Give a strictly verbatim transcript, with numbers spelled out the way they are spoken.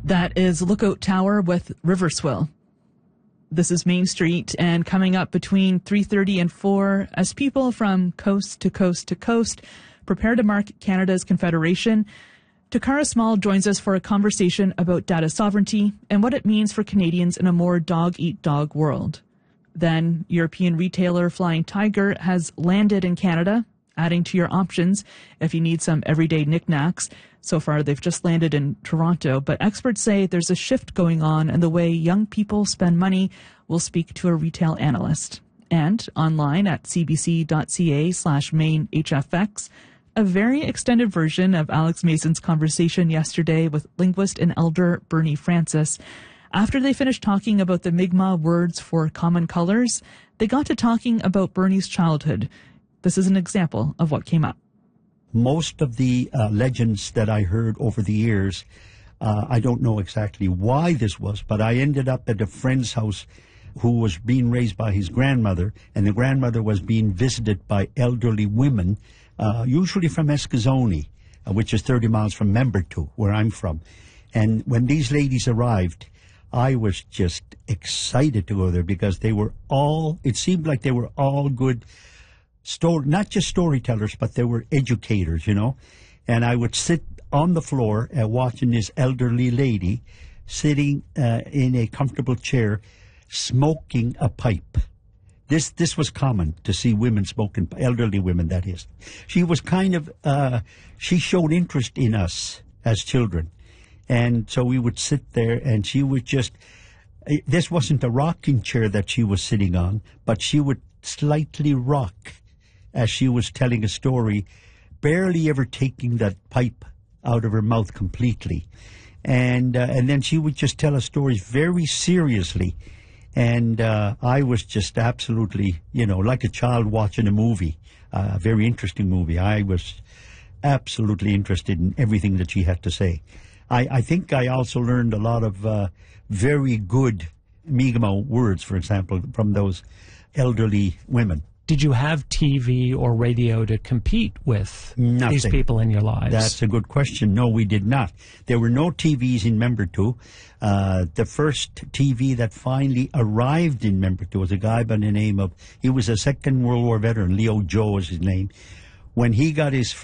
That is Lookout Tower with Riverswill. This is Main Street, and coming up between three thirty and four, as people from coast to coast to coast prepare to mark Canada's Confederation, Takara Small joins us for a conversation about data sovereignty and what it means for Canadians in a more dog-eat-dog world. Then, European retailer Flying Tiger has landed in Canada, adding to your options if you need some everyday knickknacks. So far, they've just landed in Toronto, but experts say there's a shift going on in the way young people spend money. We'll speak to a retail analyst. And online at cbc.ca slash main HFX, a very extended version of Alex Mason's conversation yesterday with linguist and elder Bernie Francis. After they finished talking about the Mi'kmaq words for common colors, they got to talking about Bernie's childhood. This is an example of what came up. Most of the uh, legends that I heard over the years, uh, I don't know exactly why this was, but I ended up at a friend's house who was being raised by his grandmother, and the grandmother was being visited by elderly women, uh, usually from Eskasoni, uh, which is thirty miles from Membertou, where I'm from. And when these ladies arrived, I was just excited to go there because they were all, it seemed like they were all good Story, not just storytellers, but they were educators, you know. And I would sit on the floor uh, watching this elderly lady sitting uh, in a comfortable chair smoking a pipe. This this was common to see women smoking, elderly women, that is. She was kind of, uh, she showed interest in us as children. And so we would sit there and she would just, this wasn't a rocking chair that she was sitting on, but she would slightly rock as she was telling a story, barely ever taking that pipe out of her mouth completely. And uh, and then she would just tell us stories very seriously. And uh, I was just absolutely, you know, like a child watching a movie, uh, a very interesting movie. I was absolutely interested in everything that she had to say. I, I think I also learned a lot of uh, very good Mi'kmaq words, for example, from those elderly women. Did you have T V or radio to compete with Nothing. These people in your lives? That's a good question. No, we did not. There were no T Vs in Membertou. Uh, the first T V that finally arrived in Membertou was a guy by the name of, he was a Second World War veteran, Leo Joe is his name. When he got his